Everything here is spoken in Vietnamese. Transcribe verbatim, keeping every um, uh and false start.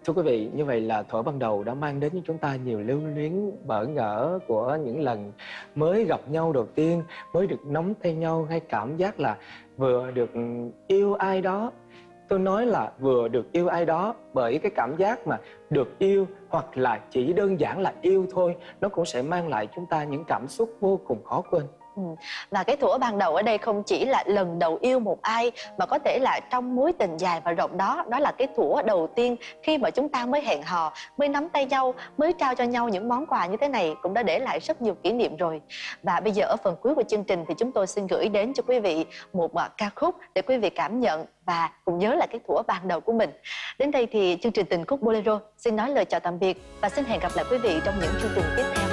Thưa quý vị, như vậy là thuở ban đầu đã mang đến cho chúng ta nhiều lưu luyến bỡ ngỡ của những lần mới gặp nhau đầu tiên, mới được nắm tay nhau, hay cảm giác là vừa được yêu ai đó. Tôi nói là vừa được yêu ai đó, bởi cái cảm giác mà được yêu hoặc là chỉ đơn giản là yêu thôi, nó cũng sẽ mang lại chúng ta những cảm xúc vô cùng khó quên. Ừ. Và cái thuở ban đầu ở đây không chỉ là lần đầu yêu một ai, mà có thể là trong mối tình dài và rộng đó. Đó là cái thuở đầu tiên khi mà chúng ta mới hẹn hò, mới nắm tay nhau, mới trao cho nhau những món quà như thế này, cũng đã để lại rất nhiều kỷ niệm rồi. Và bây giờ ở phần cuối của chương trình thì chúng tôi xin gửi đến cho quý vị một uh, ca khúc để quý vị cảm nhận và cùng nhớ lại cái thuở ban đầu của mình. Đến đây thì chương trình Tình Khúc Bolero xin nói lời chào tạm biệt và xin hẹn gặp lại quý vị trong những chương trình tiếp theo.